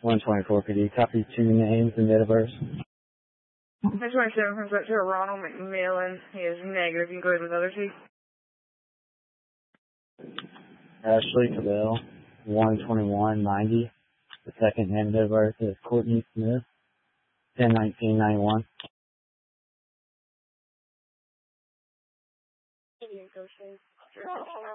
124 PD. Copy 2 names and date of birth. 27 comes up to Ronald McMillan. He is negative. You can go ahead with another T. Ashley Cabell, 12190. The second name and date of birth is Courtney Smith, 10/19/91.